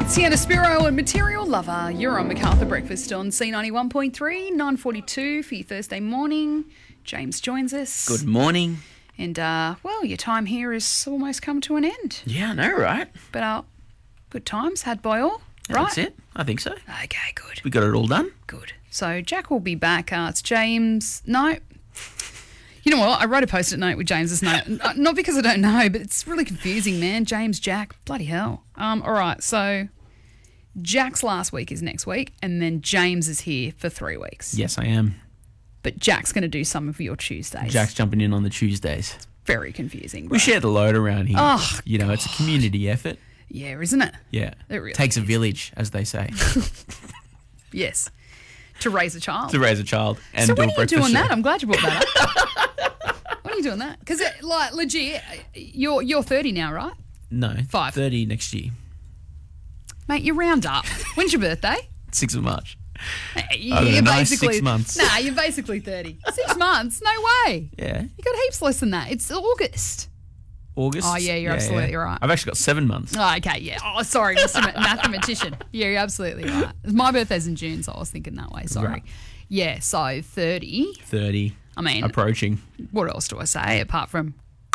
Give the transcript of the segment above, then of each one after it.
Sienna Spiro and Material Lover. You're on Macarthur Breakfast on C91.3, 9:42 for your Thursday morning. James joins us. Good morning. And, your time here has almost come to an end. Yeah, I know, right? But good times had by all, Yeah, right? That's it. I think so. Okay, good. We got it all done. Good. So Jack will be back. It's James. No. You know what? I wrote a post-it note with James's note. Not because I don't know, but it's really confusing, man. James, Jack. Bloody hell. All right, so Jack's last week is next week, and then James is here for 3 weeks. Yes, I am. But Jack's going to do some of your Tuesdays. Jack's jumping in on the Tuesdays. Very confusing, bro. We share the load around here. Oh, it's a community effort. Yeah, isn't it? Yeah. It really takes a village, as they say, Yes. To raise a child. to raise a child and So do when a are you breakfast doing show. that? I'm glad you brought that up. When are you doing that? Because, legit, you're 30 now, right? No, 5. 30 next year. Mate, you round up. When's your birthday? 6th of March. You're don't know, nice 6 months. Nah, you're basically 30. 6 months? No way. Yeah. You got heaps less than that. It's August. August. Oh, yeah, you're absolutely right. I've actually got 7 months. Oh, okay, yeah. Oh, sorry, Mr. Mathematician. Yeah, you're absolutely right. My birthday's in June, so I was thinking that way. Sorry. Right. Yeah, so 30. 30. I mean, Approaching. what else do I say apart from...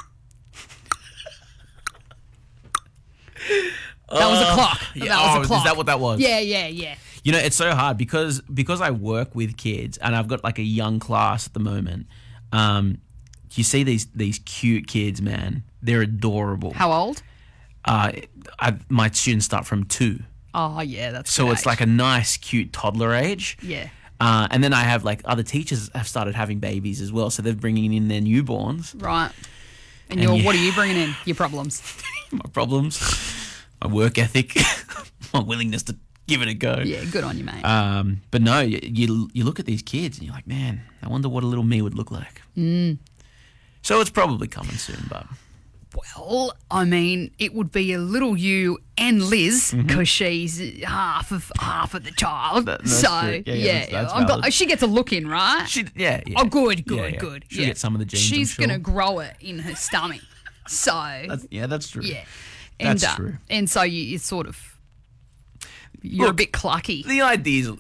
That was a clock. Yeah. That was a clock. Is that what that was? Yeah. You know, it's so hard because I work with kids and I've got like a young class at the moment. You see these cute kids, man. They're adorable. How old? My students start from 2. Oh, yeah, that's So good it's age. like a nice, cute toddler age. Yeah. And then I have like other teachers have started having babies as well. So they're bringing in their newborns. Right. And And what are you bringing in? Your problems. My problems, my work ethic, my willingness to give it a go. Yeah, good on you, mate. But no, you look at these kids and you're like, man, I wonder what a little me would look like. So it's probably coming soon, but Well, I mean, it would be a little you and Liz because she's half of the child. That's so true. Yeah, that's valid. she gets a look in, right? yeah. Oh, good. She'll get some of the genes. She's I'm sure. gonna grow it in her stomach. So that's true. yeah, That's true. And so you sort of you're a Look, bit clucky. The idea's